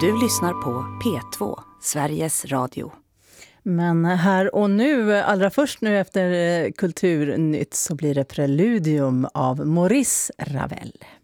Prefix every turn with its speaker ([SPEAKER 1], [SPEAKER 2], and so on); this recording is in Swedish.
[SPEAKER 1] Du lyssnar på P2, Sveriges Radio.
[SPEAKER 2] Men här och nu, allra först nu efter Kulturnytt, så blir det Preludium av Maurice Ravel.